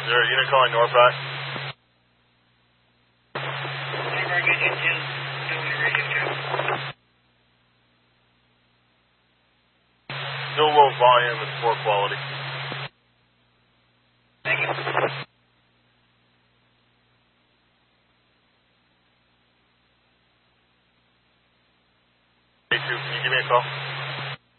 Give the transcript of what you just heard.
there a unit calling Norfolk? Still low volume and poor quality. Thank you. Hey, 2, can you give me a call?